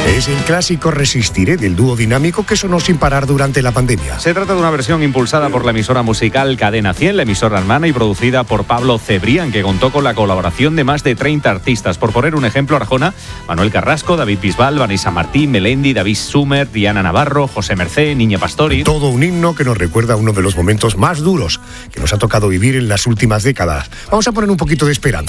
Es el clásico Resistiré del dúo dinámico que sonó sin parar durante la pandemia. Se trata de una versión impulsada por la emisora musical Cadena 100, la emisora hermana, y producida por Pablo Cebrián, que contó con la colaboración de más de 30 artistas. Por poner un ejemplo, Arjona, Manuel Carrasco, David Bisbal, Vanessa Martín, Melendi, David Sumer, Diana Navarro, José Mercé, Niña Pastori. Todo un himno que nos recuerda uno de los momentos más duros que nos ha tocado vivir en las últimas décadas. Vamos a poner un poquito de esperanza.